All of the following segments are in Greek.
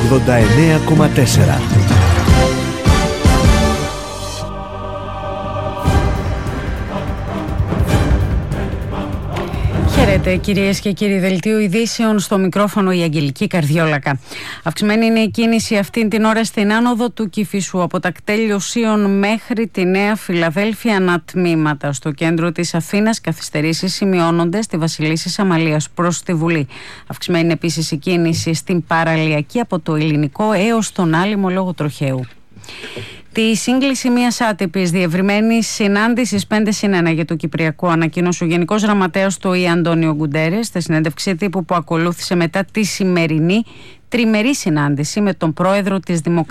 89,4. Χαίρετε κυρίες και κύριοι, δελτίο ειδήσεων, στο μικρόφωνο η Αγγελική Καρδιόλακα. Αυξημένη είναι η κίνηση αυτήν την ώρα στην άνοδο του Κηφισού από τα κτέλ Οσίων μέχρι τη Νέα Φιλαδέλφια ανατμήματα. Στο κέντρο της Αθήνας καθυστερήσεις σημειώνονται στη Βασιλίσσης Αμαλίας προς τη Βουλή. Αυξημένη είναι επίσης η κίνηση στην Παραλιακή από το Ελληνικό έως τον Άλυμο λόγω τροχαίου. Τη σύγκληση μιας άτυπης διευρυμένης συνάντησης 5+1 για το Κυπριακό ανακοίνωσε ο Γενικός Γραμματέας του ΟΗΕ Αντώνιο Γκουντέρες στη συνέντευξη τύπου που ακολούθησε μετά τη σημερινή τριμερή συνάντηση με τον πρόεδρο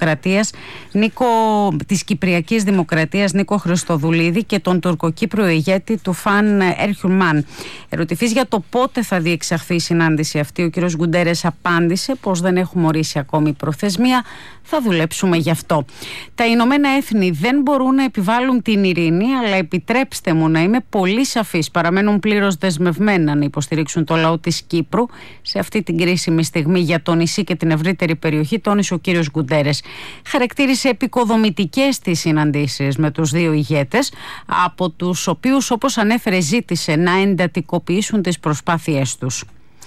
της Κυπριακής Δημοκρατίας Νίκο Χριστοδουλίδη και τον τουρκοκύπριο ηγέτη του Φαν Έρχιουρμαν. Ερωτηθείς για το πότε θα διεξαχθεί η συνάντηση αυτή, ο κ. Γκουντέρες απάντησε πως δεν έχουμε ορίσει ακόμη προθεσμία, θα δουλέψουμε γι' αυτό. Τα Ηνωμένα Έθνη δεν μπορούν να επιβάλλουν την ειρήνη, αλλά επιτρέψτε μου να είμαι πολύ σαφής, παραμένουν πλήρως δεσμευμένα να υποστηρίξουν το λαό της Κύπρου σε αυτή την κρίσιμη στιγμή για το νησί και την ευρύτερη περιοχή, τόνισε ο κύριος Γκουντέρες. Χαρακτήρισε επικοδομητικές τις συναντήσεις με τους δύο ηγέτες, από τους οποίους, όπως ανέφερε, ζήτησε να εντατικοποιήσουν τις προσπάθειές τους.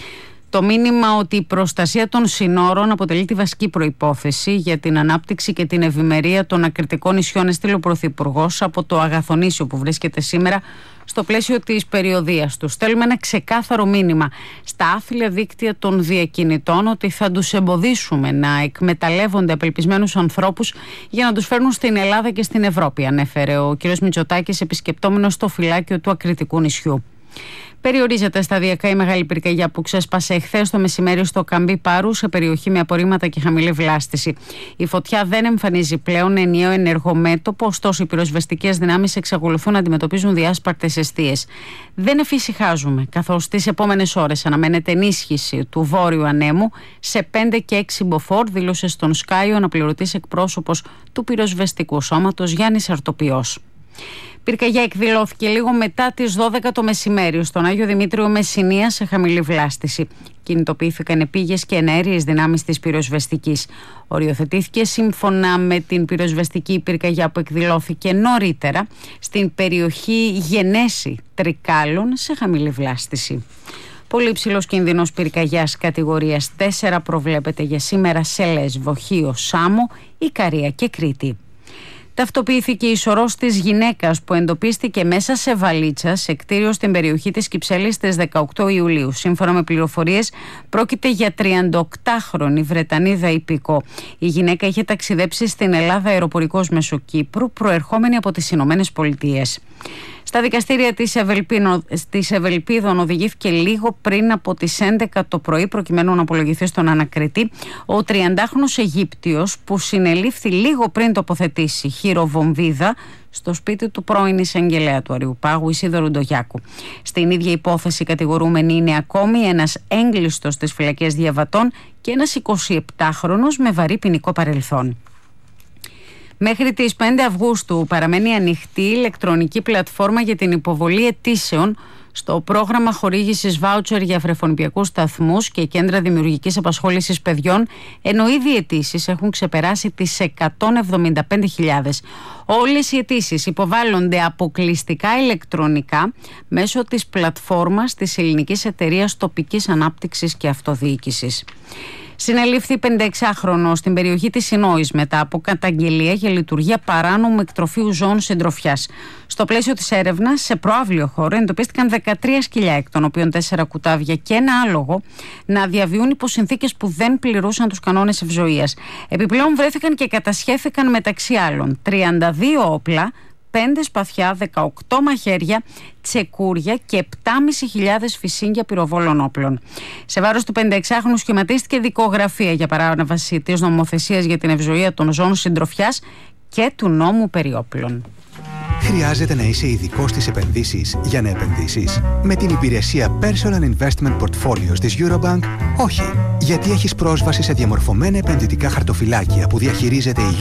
Το μήνυμα ότι η προστασία των συνόρων αποτελεί τη βασική προϋπόθεση για την ανάπτυξη και την ευημερία των ακριτικών νησιών έστειλε ο Πρωθυπουργός από το Αγαθονήσιο που βρίσκεται σήμερα στο πλαίσιο της περιοδίας του. Στέλνουμε ένα ξεκάθαρο μήνυμα στα άθλια δίκτυα των διακινητών ότι θα τους εμποδίσουμε να εκμεταλλεύονται απελπισμένους ανθρώπους για να τους φέρνουν στην Ελλάδα και στην Ευρώπη, ανέφερε ο κ. Μητσοτάκης επισκεπτόμενος στο φυλάκιο του Ακριτικού νησιού. Περιορίζεται σταδιακά η μεγάλη πυρκαγιά που ξέσπασε εχθές το μεσημέρι στο Καμπί Πάρου, σε περιοχή με απορρίμματα και χαμηλή βλάστηση. Η φωτιά δεν εμφανίζει πλέον ενιαίο ενεργομέτωπο, ωστόσο οι πυροσβεστικές δυνάμεις εξακολουθούν να αντιμετωπίζουν διάσπαρτες εστίες. Δεν εφησυχάζουμε, καθώς τις επόμενες ώρες αναμένεται ενίσχυση του βόρειου ανέμου σε 5 και 6 μποφόρ, δήλωσε στον Sky ο αναπληρωτής εκπρόσωπος του πυροσβεστικού σώματος Γιάννης Αρτοπιός. Πυρκαγιά εκδηλώθηκε λίγο μετά τις 12 το μεσημέρι στον Άγιο Δημήτριο Μεσσηνία σε χαμηλή βλάστηση. Κινητοποιήθηκαν επίγειες και εναέριες δυνάμεις της πυροσβεστικής. Οριοθετήθηκε σύμφωνα με την πυροσβεστική πυρκαγιά που εκδηλώθηκε νωρίτερα στην περιοχή Γενέση Τρικάλων σε χαμηλή βλάστηση. Πολύ υψηλός κίνδυνος πυρκαγιάς κατηγορίας 4 προβλέπεται για σήμερα σε Λέσβο, Χίο, Σάμο, Ικαρία και Κρήτη. Ταυτοποιήθηκε η σωρός της γυναίκας που εντοπίστηκε μέσα σε βαλίτσα σε κτίριο στην περιοχή της Κυψέλης στις 18 Ιουλίου. Σύμφωνα με πληροφορίες, πρόκειται για 38χρονη Βρετανίδα υπηκό. Η γυναίκα είχε ταξιδέψει στην Ελλάδα αεροπορικός μέσω Κύπρου, προερχόμενη από τις Ηνωμένες Πολιτείες. Στα δικαστήρια της Ευελπίδων οδηγήθηκε λίγο πριν από τις 11 το πρωί προκειμένου να απολογηθεί στον ανακριτή ο 30χρονος Αιγύπτιος που συνελήφθη λίγο πριν τοποθετήσει χειροβομβίδα στο σπίτι του πρώην εισαγγελέα του Αριουπάγου Ισίδωρου Ντογιάκου. Στην ίδια υπόθεση κατηγορούμενοι είναι ακόμη ένας έγκλειστος στις φυλακές διαβατών και ένας 27χρονος με βαρύ ποινικό παρελθόν. Μέχρι τις 5 Αυγούστου παραμένει ανοιχτή η ηλεκτρονική πλατφόρμα για την υποβολή αιτήσεων στο πρόγραμμα χορήγησης βάουτσερ για βρεφονιπιακούς σταθμούς και κέντρα δημιουργικής απασχόλησης παιδιών, ενώ ήδη οι αιτήσεις έχουν ξεπεράσει τις 175.000. Όλες οι αιτήσεις υποβάλλονται αποκλειστικά ηλεκτρονικά μέσω της πλατφόρμας της Ελληνικής Εταιρείας Τοπικής Ανάπτυξης και Αυτοδιοίκησης. Συνελήφθη 56χρονο στην περιοχή της Συνόης μετά από καταγγελία για λειτουργία παράνομου εκτροφείου ζώων συντροφιάς. Στο πλαίσιο της έρευνας, σε προαύλιο χώρο εντοπίστηκαν 13 σκυλιά, εκ των οποίων 4 κουτάβια και ένα άλογο, να διαβιούν υπό συνθήκες που δεν πληρούσαν τους κανόνες ευζοίας. Επιπλέον βρέθηκαν και κατασχέθηκαν μεταξύ άλλων 32 όπλα, 5 σπαθιά, 18 μαχαίρια, τσεκούρια και 7.500 φυσίγγια πυροβόλων όπλων. Σε βάρος του 56χρονου σχηματίστηκε δικογραφία για παράβαση της νομοθεσίας για την ευζοία των ζώων συντροφιάς και του νόμου περί όπλων. Χρειάζεται να είσαι ειδικός στις επενδύσεις για να επενδύσεις? Με την υπηρεσία Personal Investment Portfolios της Eurobank, όχι. Γιατί έχεις πρόσβαση σε διαμορφωμένα επενδυτικά χαρτοφυλάκια που διαχειρίζεται η